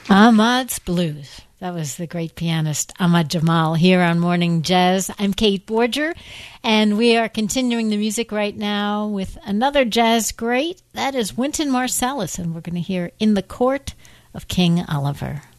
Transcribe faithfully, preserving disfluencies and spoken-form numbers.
Ahmad's Blues. That was the great pianist Ahmad Jamal here on Morning Jazz. I'm Kate Borger, and we are continuing the music right now with another jazz great. That is Wynton Marsalis, and we're going to hear In the Court of King Oliver.